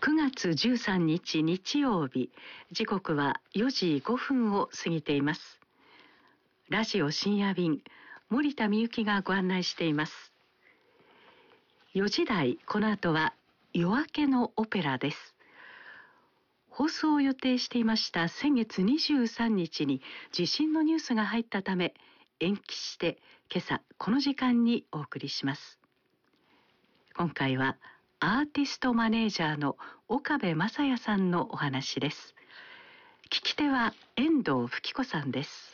9月13日日曜日、時刻は4時5分を過ぎています。ラジオ深夜便、森田美幸がご案内しています。4時台、この後は夜明けのオペラです。放送を予定していました先月23日に地震のニュースが入ったため延期して今朝この時間にお送りします。今回はアーティストマネージャーの岡部正也さんのお話です。聞き手は遠藤富貴子さんです。